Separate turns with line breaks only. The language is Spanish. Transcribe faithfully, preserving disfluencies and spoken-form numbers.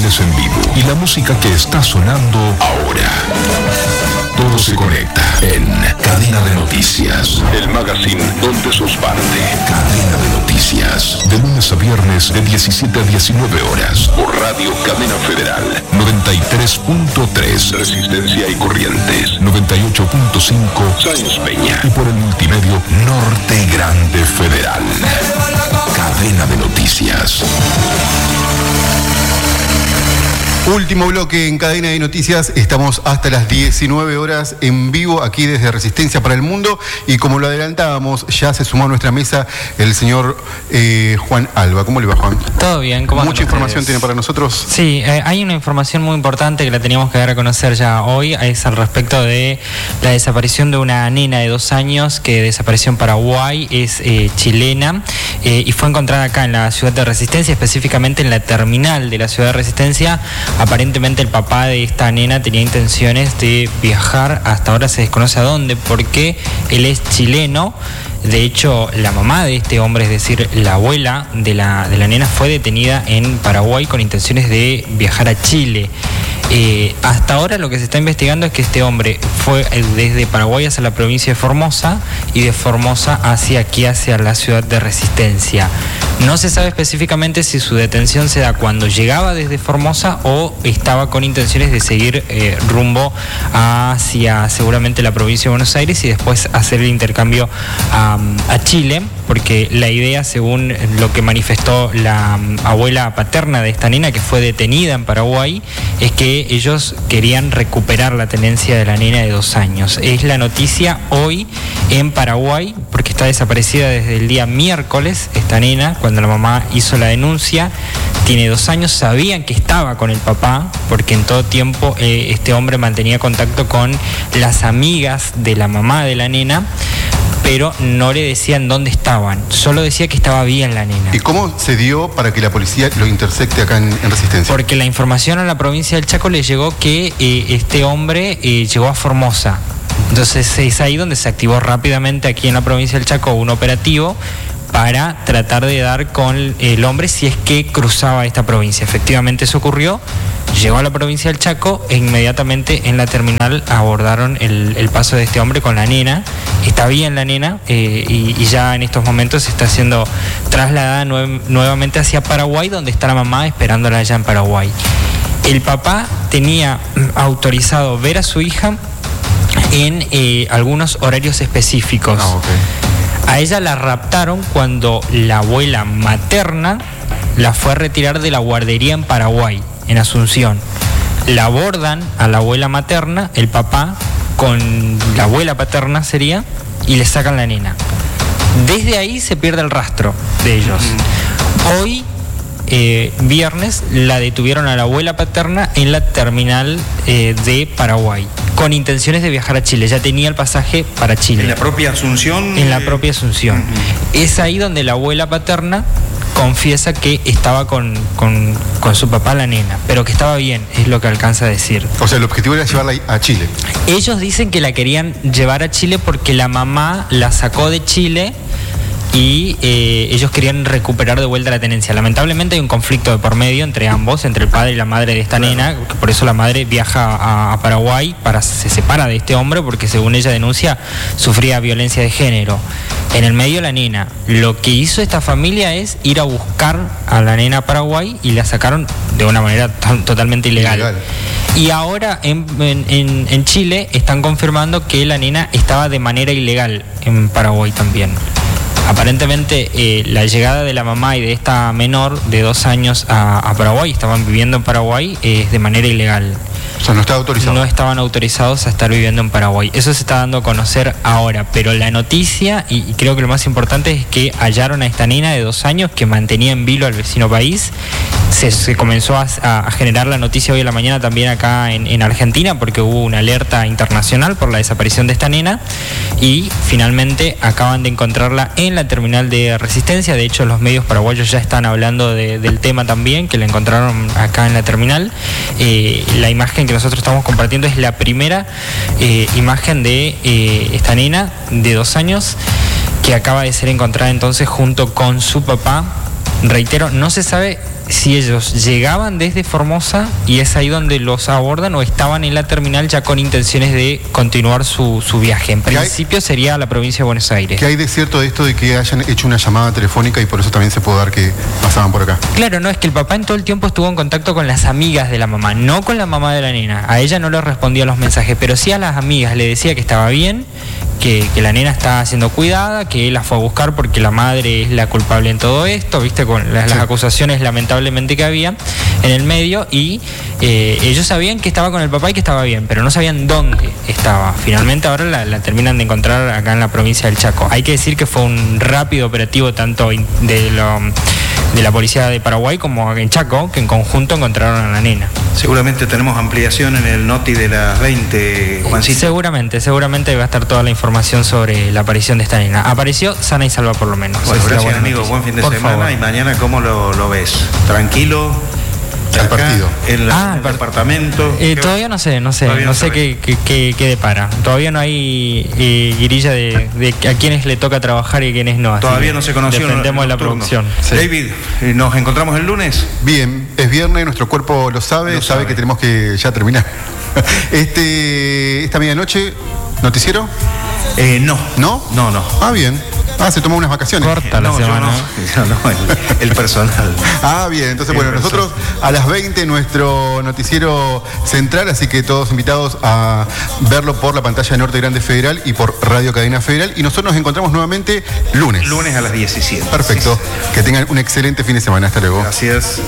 transmisiones en vivo y la música que está sonando ahora. Todo se conecta en Cadena de Noticias, el magazine donde sos parte. Cadena de Noticias, de lunes a viernes de diecisiete a diecinueve horas, por Radio Cadena Federal, noventa y tres punto tres Resistencia y Corrientes, noventa y ocho punto cinco Sáenz Peña, y por el multimedio Norte Grande Federal. Cadena de Noticias.
Último bloque en Cadena de Noticias. Estamos hasta las diecinueve horas en vivo aquí desde Resistencia para el Mundo, y como lo adelantábamos, ya se sumó a nuestra mesa el señor eh, Juan Alba. ¿Cómo le va, Juan?
Todo bien. ¿Cómo
Mucha información
ustedes?
tiene para nosotros.
Sí, eh, hay una información muy importante que la teníamos que dar a conocer ya hoy. Es al respecto de la desaparición de una nena de dos años que desapareció en Paraguay. Es eh, chilena eh, y fue encontrada acá en la ciudad de Resistencia, específicamente en la terminal de la ciudad de Resistencia. Aparentemente el papá de esta nena tenía intenciones de viajar, hasta ahora se desconoce a dónde, porque él es chileno. De hecho, la mamá de este hombre, es decir, la abuela de la, de la nena, fue detenida en Paraguay con intenciones de viajar a Chile. Eh, hasta ahora lo que se está investigando es que este hombre fue desde Paraguay hacia la provincia de Formosa y de Formosa hacia aquí, hacia la ciudad de Resistencia. No se sabe específicamente si su detención se da cuando llegaba desde Formosa o estaba con intenciones de seguir eh, rumbo hacia seguramente la provincia de Buenos Aires y después hacer el intercambio a, a Chile, porque la idea, según lo que manifestó la abuela paterna de esta nena que fue detenida en Paraguay, es que ellos querían recuperar la tenencia de la nena de dos años. Es la noticia hoy en Paraguay, porque está desaparecida desde el día miércoles esta nena. Cuando la mamá hizo la denuncia, tiene dos años, sabían que estaba con el papá, porque en todo tiempo eh, este hombre mantenía contacto con las amigas de la mamá de la nena, pero no le decían dónde estaban, solo decía que estaba bien la nena.
¿Y cómo se dio para que la policía lo intercepte acá en, en Resistencia?
Porque la información a la provincia del Chaco le llegó que eh, este hombre eh, llegó a Formosa. Entonces es ahí donde se activó rápidamente aquí en la provincia del Chaco un operativo para tratar de dar con el hombre si es que cruzaba esta provincia. Efectivamente eso ocurrió, llegó a la provincia del Chaco e inmediatamente en la terminal abordaron el, el paso de este hombre con la nena. Está bien la nena eh, y, y ya en estos momentos está siendo trasladada nue- nuevamente hacia Paraguay, donde está la mamá esperándola allá en Paraguay. El papá tenía autorizado ver a su hija en eh, algunos horarios específicos.
Ah, okay.
A ella la raptaron cuando la abuela materna la fue a retirar de la guardería en Paraguay, en Asunción. La abordan a la abuela materna, el papá con la abuela paterna sería, y le sacan la nena. Desde ahí se pierde el rastro de ellos. Hoy, eh, viernes, la detuvieron a la abuela paterna en la terminal eh, de Paraguay, con intenciones de viajar a Chile. Ya tenía el pasaje para Chile.
¿En la propia Asunción?
En la propia Asunción. Uh-huh. Es ahí donde la abuela paterna confiesa que estaba con, con, con su papá la nena, pero que estaba bien, es lo que alcanza a decir.
O sea, el objetivo era llevarla a Chile.
Ellos dicen que la querían llevar a Chile porque la mamá la sacó de Chile y eh, ellos querían recuperar de vuelta la tenencia. Lamentablemente hay un conflicto de por medio entre ambos, entre el padre y la madre de esta claro. nena, que por eso la madre viaja a, a Paraguay, para, se separa de este hombre porque según ella denuncia sufría violencia de género. En el medio la nena. Lo que hizo esta familia es ir a buscar a la nena a Paraguay y la sacaron de una manera t- totalmente ilegal. ilegal. Y ahora en, en, en Chile están confirmando que la nena estaba de manera ilegal en Paraguay también. Aparentemente eh, la llegada de la mamá y de esta menor de dos años a, a Paraguay, estaban viviendo en Paraguay, es eh, de manera ilegal.
O sea, no estaba autorizado.
No estaban autorizados a estar viviendo en Paraguay. Eso se está dando a conocer ahora, pero la noticia, y, y creo que lo más importante, es que hallaron a esta nena de dos años que mantenía en vilo al vecino país. Se, se comenzó a, a generar la noticia hoy en la mañana también acá en, en Argentina, porque hubo una alerta internacional por la desaparición de esta nena, y finalmente acaban de encontrarla en la terminal de Resistencia. De hecho, los medios paraguayos ya están hablando de, del tema también, que la encontraron acá en la terminal. Eh, la imagen que nosotros estamos compartiendo es la primera eh, imagen de eh, esta nena de dos años que acaba de ser encontrada entonces junto con su papá. Reitero, no se sabe si ellos llegaban desde Formosa y es ahí donde los abordan o estaban en la terminal ya con intenciones de continuar su, su viaje. En principio sería la provincia de Buenos Aires.
¿Qué hay de cierto de esto de que hayan hecho una llamada telefónica y por eso también se puede dar que pasaban por acá?
Claro, no, es que el papá en todo el tiempo estuvo en contacto con las amigas de la mamá, no con la mamá de la nena. A ella no le respondía los mensajes, pero sí a las amigas le decía que estaba bien, que, que la nena estaba siendo cuidada, que él la fue a buscar porque la madre es la culpable en todo esto, viste, con las, sí. las acusaciones lamentablemente que había en el medio, y eh, ellos sabían que estaba con el papá y que estaba bien, pero no sabían dónde estaba. Finalmente ahora la, la terminan de encontrar acá en la provincia del Chaco. Hay que decir que fue un rápido operativo tanto de, lo, de la policía de Paraguay como en Chaco, que en conjunto encontraron a la nena.
Seguramente tenemos ampliación en el noti de las veinte, Juancito.
Seguramente, seguramente va a estar toda la información sobre la aparición de esta nena. Apareció sana y salva por lo menos.
Bueno, gracias amigo, buen fin de por semana favor. Y mañana ¿cómo lo, lo ves? ¿Tranquilo?
El partido.
En, la, ah, en el part... departamento.
Eh, todavía no sé, no sé, no, no sé qué, qué, qué, qué depara. Todavía no hay eh, guirilla de, de a quienes le toca trabajar y a quienes no.
Todavía no se conoció.
Dependemos de la producción.
Sí. David, ¿nos encontramos el lunes?
Bien, es viernes, nuestro cuerpo lo sabe, lo sabe, sabe que tenemos que ya terminar. Este, esta medianoche, ¿noticiero?
Eh, no.
¿No?
No, no.
Ah, bien. Ah, se tomó unas vacaciones.
Corta la
no,
semana.
Yo no, yo no el, el personal.
Ah, bien. Entonces,
el
bueno,
personal.
Nosotros a las veinte nuestro noticiero central, así que todos invitados a verlo por la pantalla de Norte Grande Federal y por Radio Cadena Federal. Y nosotros nos encontramos nuevamente lunes.
Lunes a las diecisiete.
Perfecto. Sí. Que tengan un excelente fin de semana. Hasta luego.
Gracias.